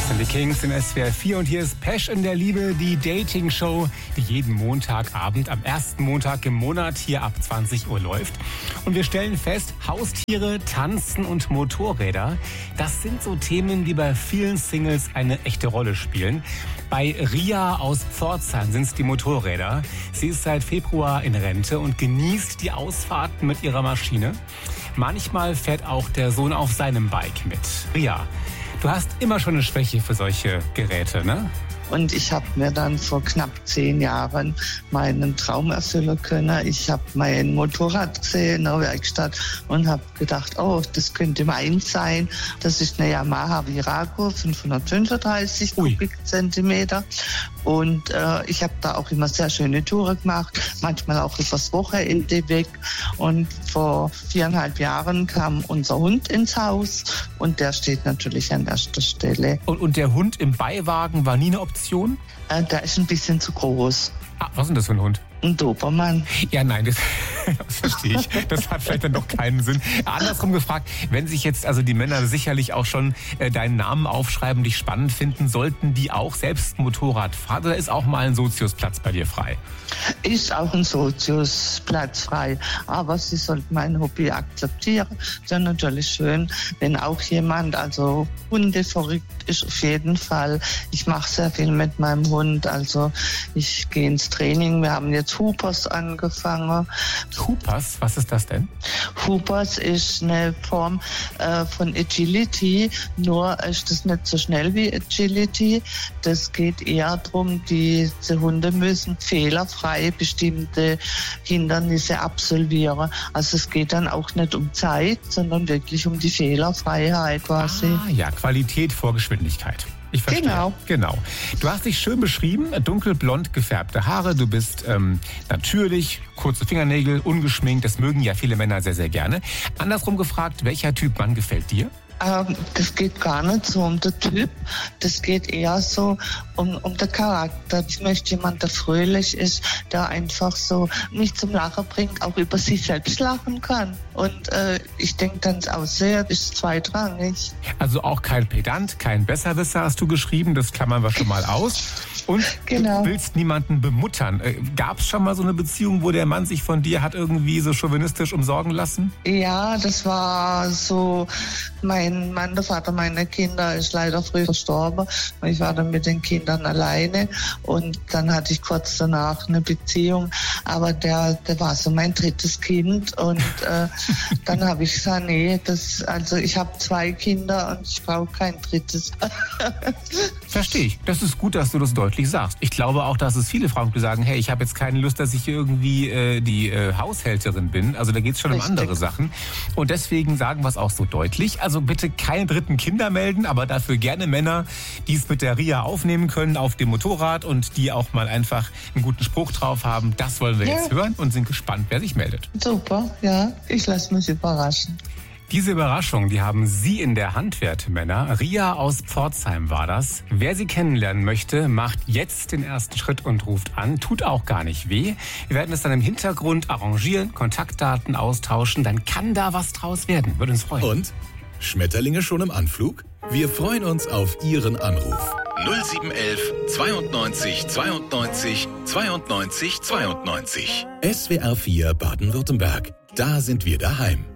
Die Kings in SWR 4 und hier ist Pesch in der Liebe, die Dating-Show, die jeden Montagabend am ersten Montag im Monat hier ab 20 Uhr läuft. Und wir stellen fest, Haustiere, Tanzen und Motorräder, das sind so Themen, die bei vielen Singles eine echte Rolle spielen. Bei Ria aus Pforzheim sind es die Motorräder. Sie ist seit Februar in Rente und genießt die Ausfahrten mit ihrer Maschine. Manchmal fährt auch der Sohn auf seinem Bike mit. Ria, du hast immer schon eine Schwäche für solche Geräte, ne? Und ich habe mir dann vor knapp 10 Jahren meinen Traum erfüllen können. Ich habe mein Motorrad gesehen in der Werkstatt und habe gedacht, oh, das könnte meins sein. Das ist eine Yamaha Virago, 535 Kubikzentimeter. Und ich habe da auch immer sehr schöne Touren gemacht, manchmal auch übers Wochenende weg. Und vor 4,5 Jahren kam unser Hund ins Haus und der steht natürlich an erster Stelle. Und der Hund im Beiwagen war nie eine Option? Der ist ein bisschen zu groß. Ah, was ist denn das für ein Hund? Ein Dobermann. Ja, nein, das verstehe ich. Das hat vielleicht dann doch keinen Sinn. Andersrum gefragt, wenn sich jetzt also die Männer sicherlich auch schon deinen Namen aufschreiben, dich spannend finden, sollten die auch selbst Motorrad fahren oder ist auch mal ein Soziusplatz bei dir frei? Ist auch ein Soziusplatz frei, aber sie sollten mein Hobby akzeptieren. Es ist natürlich schön, wenn auch jemand, also Hunde verrückt ist auf jeden Fall. Ich mache sehr viel mit meinem Hund, also ich gehe ins Training. Wir haben jetzt Hoopers angefangen. Hoopers? Was ist das denn? Hoopers ist eine Form von Agility, nur ist das nicht so schnell wie Agility. Das geht eher darum, diese Hunde müssen fehlerfrei bestimmte Hindernisse absolvieren. Also es geht dann auch nicht um Zeit, sondern wirklich um die Fehlerfreiheit quasi. Ah ja, Qualität vor Geschwindigkeit. Ich verstehe. Genau. Du hast dich schön beschrieben, dunkelblond gefärbte Haare, du bist natürlich, kurze Fingernägel, ungeschminkt, das mögen ja viele Männer sehr, sehr gerne. Andersrum gefragt, welcher Typ Mann gefällt dir? Das geht gar nicht so um den Typ, das geht eher so um den Charakter. Ich möchte jemanden, der fröhlich ist, der einfach so mich zum Lachen bringt, auch über sich selbst lachen kann. Und ich denke, dann das Aussehen ist zweitrangig. Also auch kein Pedant, kein Besserwisser hast du geschrieben, das klammern wir schon mal aus. Und genau. Du willst niemanden bemuttern. Gab es schon mal so eine Beziehung, wo der Mann sich von dir hat irgendwie so chauvinistisch umsorgen lassen? Ja, das war so, mein Mann, der Vater meiner Kinder, ist leider früh verstorben. Ich war dann mit den Kindern alleine und dann hatte ich kurz danach eine Beziehung, aber der war so mein drittes Kind und dann habe ich gesagt, nee, also ich habe 2 Kinder und ich brauche kein drittes. Verstehe ich. Das ist gut, dass du das deutlich sagst. Ich glaube auch, dass es viele Frauen, die sagen, hey, ich habe jetzt keine Lust, dass ich irgendwie die Haushälterin bin. Also da geht es schon um andere Sachen. Und deswegen sagen wir es auch so deutlich. Also bitte keine dritten Kinder melden, aber dafür gerne Männer, die es mit der Ria aufnehmen können auf dem Motorrad und die auch mal einfach einen guten Spruch drauf haben. Das wollen wir jetzt hören und sind gespannt, wer sich meldet. Super, ja. Ich lasse mich überraschen. Diese Überraschung, die haben Sie in der Hand, werte Männer. Ria aus Pforzheim war das. Wer sie kennenlernen möchte, macht jetzt den ersten Schritt und ruft an. Tut auch gar nicht weh. Wir werden es dann im Hintergrund arrangieren, Kontaktdaten austauschen. Dann kann da was draus werden. Würde uns freuen. Und? Schmetterlinge schon im Anflug? Wir freuen uns auf Ihren Anruf. 0711 92 92 92 92. SWR 4 Baden-Württemberg. Da sind wir daheim.